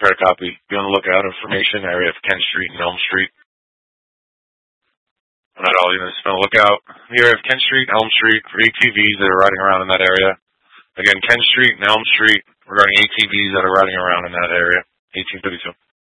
prepare a copy. Be on the lookout. Information area of Kent Street and Elm Street. I'm not all units. Be on the lookout. The area of Kent Street, Elm Street for ATVs that are riding around in that area. Again, Kent Street and Elm Street regarding ATVs that are riding around in that area. 1832.